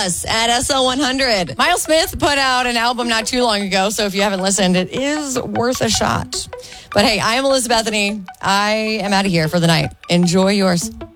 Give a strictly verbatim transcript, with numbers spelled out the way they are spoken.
us at S L one hundred. Miles Smith put out an album not too long ago, so if you haven't listened, it is worth a shot. But hey, I am Elizabethany. I am out of here for the night. Enjoy yours.